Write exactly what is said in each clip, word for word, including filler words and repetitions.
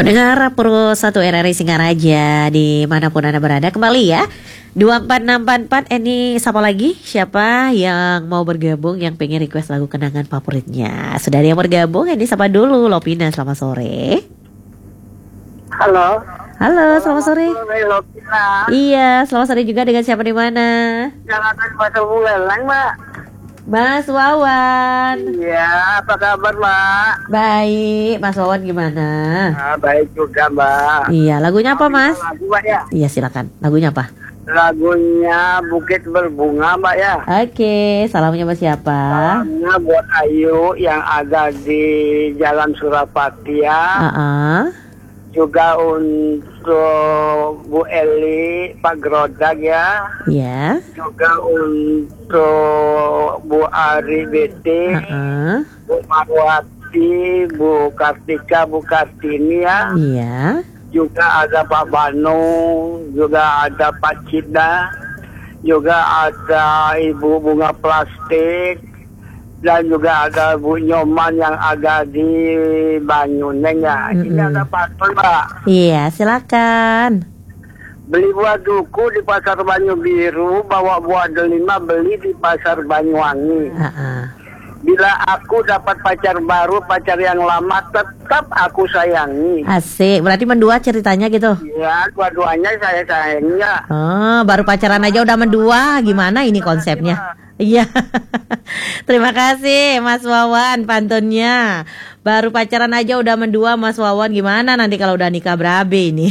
Pendengar Pro satu R R I Singaraja dimanapun Anda berada, kembali ya dua empat enam empat empat. Ini siapa lagi? Siapa yang mau bergabung, yang pengen request lagu kenangan favoritnya? Sudah ada yang bergabung? Ini siapa dulu? Lopina, selamat sore. Halo. Halo, selamat sore. Lopina. Iya, selamat sore juga. Dengan siapa, di mana? Jangan bahasa Buleleng, Mbak. Mas Wawan. Iya, apa kabar, Mbak? Baik, Mas Wawan gimana? Ah, baik juga, Mbak. Iya, lagunya apa, Mas? Lagu, Mbak, ya? Iya, silakan. Lagunya apa? Lagunya Bukit Berbunga, Mbak, ya. Oke, salamnya buat siapa? Salamnya buat Ayu yang ada di Jalan Surapati ya. Uh-uh. Juga untuk Bu Eli, Pak Grodag ya. Iya. Juga untuk Bu Ari B T, Uh-uh. Bu Marwati, Bu Kartika, Bu Kartini ya. Iya. Juga ada Pak Banu, juga ada Pak Cida, juga ada Ibu Bunga Plastik, dan juga ada Bu Nyoman yang ada di Banyuning ya. Mm-mm. Ini ada paspor, Mbak. Iya, silakan. Beli buah duku di Pasar Banyu Biru, bawa buah delima beli di Pasar Banyuwangi. Uh-uh. Bila aku dapat pacar baru, pacar yang lama tetap aku sayangi. Asik, berarti mendua ceritanya gitu. Ya, dua-duanya saya sayangi ya. Oh, baru pacaran aja udah mendua. Gimana ini konsepnya? Iya. Terima kasih Mas Wawan pantunnya. Baru pacaran aja udah mendua, Mas Wawan. Gimana nanti kalau udah nikah berabe ini?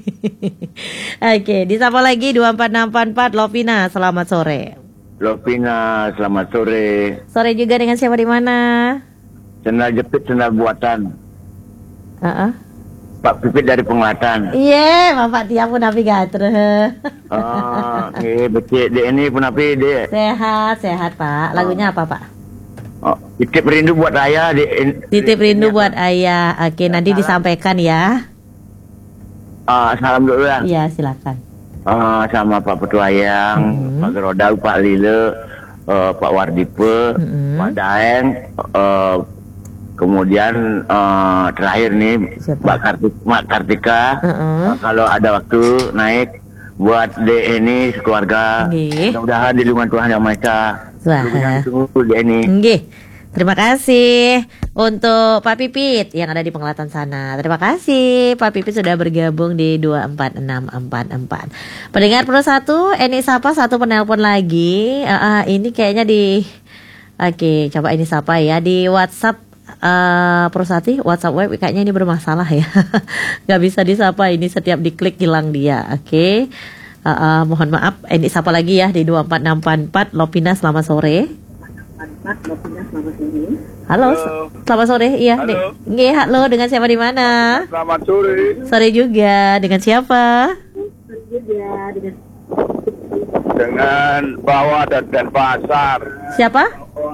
Oke, disapa lagi dua empat enam empat empat. Lovina, selamat sore. Lovina, selamat sore. Sore juga, dengan siapa, di mana? Sendal jepit, sendal buatan. Uh-uh. Pak Pipit dari Penglatan. Iya, Bapak Tiang pun navigator. Oh, eh, becik dia ini pun apa dia? Sehat, sehat Pak. Lagunya apa Pak? Oh, titip rindu buat ayah. Di, Titip rindu buat ayah. Oke, nanti disampaikan ya. Ah, salam dulu ya. Iya, silakan. Ah, sama Pak Petuayang, Mm-hmm. Pak Gerodau, Pak Lile, uh, Pak Wardipe, Mm-hmm. Pak Daeng, uh, kemudian uh, terakhir nih Siapa? Mbak Kartika, Mbak Kartika. Uh-uh. Uh, kalau ada waktu naik buat D ini sekeluarga. Nggih. Mudah-mudahan di lingkungan Tuhan Yang Maha Esa. Wah. Tunggu D ini. Nggih. Terima kasih untuk Pak Pipit yang ada di Penglatan sana. Terima kasih Pak Pipit sudah bergabung di dua empat enam empat empat. Pendengar Pro satu, ini sapa satu penelpon lagi. Uh, uh, ini kayaknya di Oke, coba ini sapa ya di WhatsApp uh, Pro satu, WhatsApp web kayaknya ini bermasalah ya. Gak bisa disapa, ini setiap diklik hilang dia. Oke. Uh, uh, mohon maaf, ini sapa lagi ya di dua empat enam empat empat. Lopina, selamat sore. Halo, Halo. selamat sore. Iya, Halo. Dek. Nggih, halo, dengan siapa, di mana? Selamat sore. Sore juga, dengan siapa? Dengan Bawa dan Denpasar. Siapa?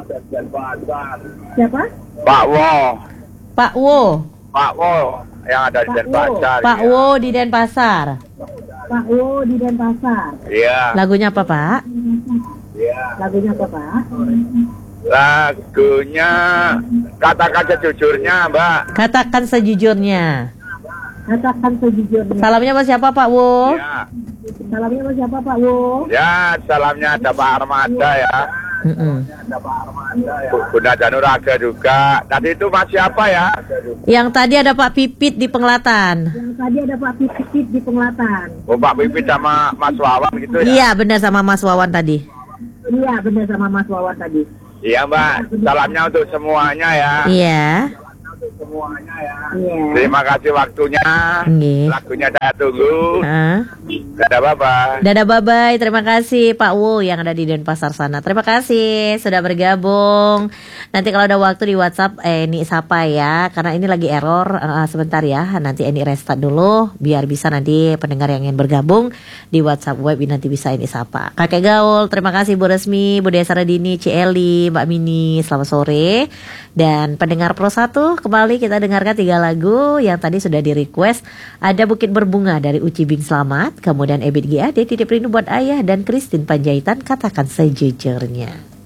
Siapa? Pak Wo. Pak Wo. Pak Wo yang ada di Denpasar. Pak ya. Wo di Denpasar. Pak Wo di Denpasar. Iya. Lagunya apa, Pak? Iya. Lagunya apa, Pak? Lagunya katakan sejujurnya, Mbak. Katakan sejujurnya. Katakan sejujurnya. Salamnya buat siapa, Pak Wo? Ya. Salamnya sama siapa, Pak Wo? Ya, salamnya ada Pak Armada ya. Mm-mm. Bu- Bunda Januraga juga. Tadi itu Mas siapa ya? Yang tadi ada Pak Pipit di Penglatan. Yang tadi ada Pak Pipit di Penglatan. Oh, Pak Pipit sama Mas Wawan gitu ya? Iya, benar, sama Mas Wawan tadi. Iya, benar sama Mas Wawan tadi. Iya, Mbak. Salamnya untuk semuanya ya. Iya. Semuanya ya. Iya. Terima kasih waktunya. Nggih. Lagunya saya tunggu. Heeh. Dadah, bye-bye. Dadah, bye-bye. Terima kasih Pak Wo yang ada di Denpasar sana. Terima kasih sudah bergabung. Nanti kalau ada waktu di WhatsApp, eh, ini sapa ya. Karena ini lagi error, eh, sebentar ya. Nanti ini restart dulu, biar bisa nanti pendengar yang ingin bergabung di WhatsApp web ini nanti bisa ini sapa. Kakek Gaul, terima kasih Bu Resmi, Bu Desa Radini, Cieli, Mbak Mini, selamat sore. Dan pendengar Pro satu, kembali kita dengarkan tiga lagu yang tadi sudah di request. Ada Bukit Berbunga dari Uci Bing Slamet, kemudian Ebit G A D, Titip Rindu buat Ayah, dan Christine Panjaitan, Katakan Sejujurnya.